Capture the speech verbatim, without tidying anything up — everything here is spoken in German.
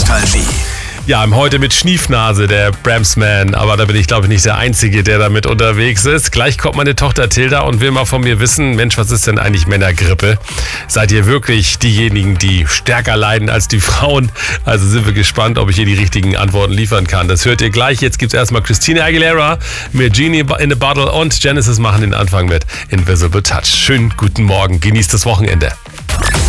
Nostalgie. Ja, heute mit Schniefnase, der Bramsman. Aber da bin ich, glaube ich, nicht der Einzige, der damit unterwegs ist. Gleich kommt meine Tochter Tilda und will mal von mir wissen, Mensch, was ist denn eigentlich Männergrippe? Seid ihr wirklich diejenigen, die stärker leiden als die Frauen? Also sind wir gespannt, ob ich ihr die richtigen Antworten liefern kann. Das hört ihr gleich. Jetzt gibt's erstmal Christina Aguilera mit Genie in a Bottle und Genesis machen den Anfang mit Invisible Touch. Schönen guten Morgen. Genießt das Wochenende.